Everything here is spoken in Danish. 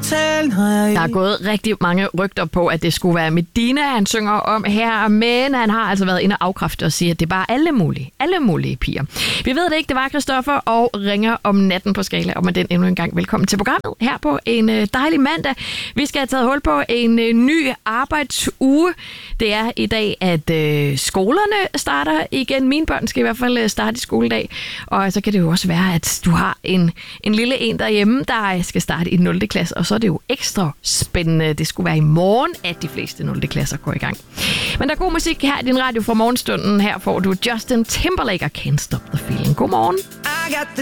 Der er gået rigtig mange rygter på, at det skulle være Medina, han synger om her, men han har altså været inde og afkræfte og sige, at det er bare alle mulige piger. Vi ved det ikke, det var Christoffer og ringer om natten på Skala, og med den endnu en gang velkommen til programmet her på en dejlig mandag. Vi skal have taget hul på en ny arbejdsuge. Det er i dag, at skolerne starter igen. Mine børn skal i hvert fald starte i skoledag, og så kan det jo også være, at du har en lille en derhjemme, der skal starte i 0. klasse, og så er det jo ekstra spændende. Det skulle være i morgen, at de fleste 0. klasser går i gang. Men der er god musik her i din radio fra morgenstunden. Her får du Justin Timberlake og Can't Stop the Feeling. God morgen.